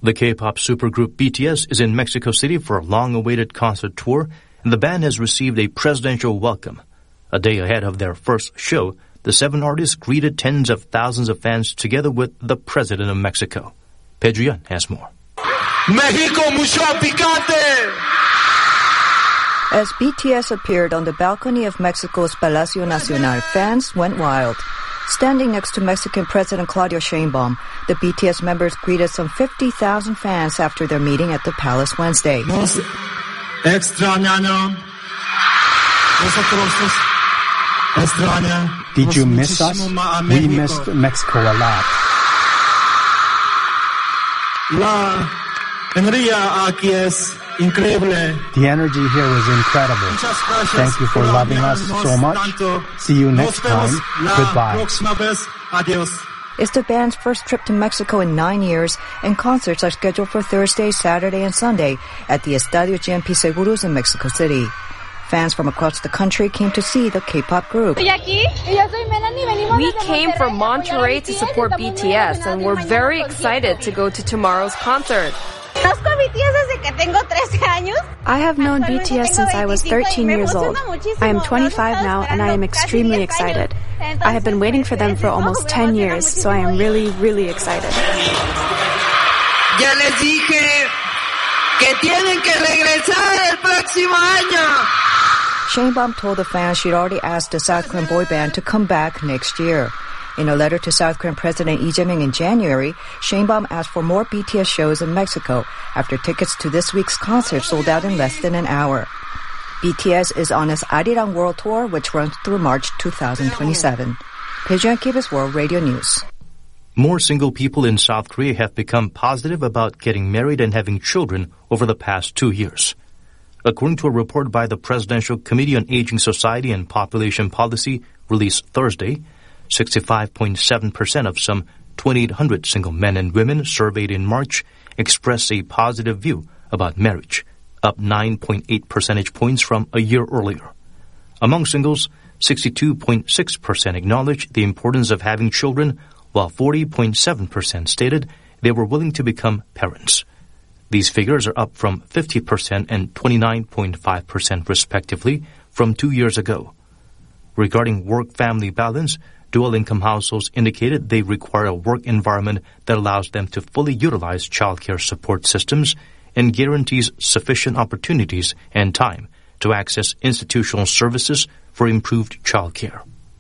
The K-pop supergroup BTS is in Mexico City for a long-awaited concert tour, and the band has received a presidential welcome. A day ahead of their first show, the 7 artists greeted tens of thousands of fans together with the President of Mexico. Pedrian has more. México mucho picante! As BTS appeared on the balcony of Mexico's Palacio Nacional, fans went wild. Standing next to Mexican President Claudia Sheinbaum, the BTS members greeted some 50,000 fans after their meeting at the palace Wednesday. Nos extrañaron. Nosotros extrañan. Did you miss us? We missed Mexico a lot. La energía aquí es increíble. The energy here was incredible. Thank you for loving us so much. See you next time. Goodbye. It's the band's first trip to Mexico in 9 years, and concerts are scheduled for Thursday, Saturday, and Sunday at the Estadio GNP Seguros in Mexico City. Fans from across the country came to see the K-pop group. We came from Monterrey to support BTS, and we're very excited to go to tomorrow's concert. I have known BTS since I was 13 years old. I am 25 now, and I am extremely excited. I have been waiting for them for almost 10 years, so I am really, really excited. Ya les dije que tienen que regresar el próximo año. Sheinbaum told the fans she'd already asked the South Korean boy band to come back next year. In a letter to South Korean President Lee Jae-myung in January, Sheinbaum asked for more BTS shows in Mexico after tickets to this week's concert sold out in less than an hour. BTS is on its Arirang World Tour, which runs through March 2027. Pejun KBS World Radio News. More single people in South Korea have become positive about getting married and having children over the past 2 years. According to a report by the Presidential Committee on Aging Society and Population Policy released Thursday, 65.7% of some 2,800 single men and women surveyed in March expressed a positive view about marriage, up 9.8 percentage points from a year earlier. Among singles, 62.6% acknowledged the importance of having children, while 40.7% stated they were willing to become parents. These figures are up from 50% and 29.5% respectively from 2 years ago. Regarding work-family balance, dual-income households indicated they require a work environment that allows them to fully utilize childcare support systems and guarantees sufficient opportunities and time to access institutional services for improved childcare.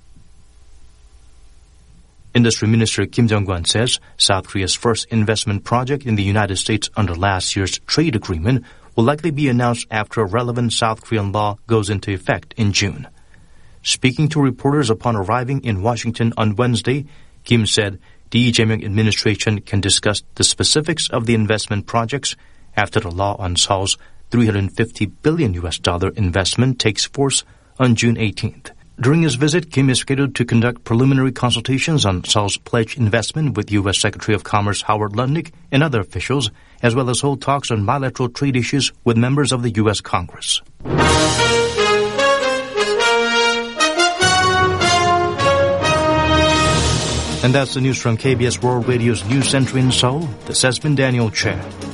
Industry Minister Kim Jong-kwon says South Korea's first investment project in the United States under last year's trade agreement will likely be announced after a relevant South Korean law goes into effect in June. Speaking to reporters upon arriving in Washington on Wednesday, Kim said the Lee Jae-myung administration can discuss the specifics of the investment projects after the law on Seoul's $350 billion investment takes force on June 18th. During his visit, Kim is scheduled to conduct preliminary consultations on Seoul's pledged investment with U.S. Secretary of Commerce Howard Lutnick and other officials, as well as hold talks on bilateral trade issues with members of the U.S. Congress. And that's the news from KBS World Radio's News Center in Seoul. This has been Daniel Chen.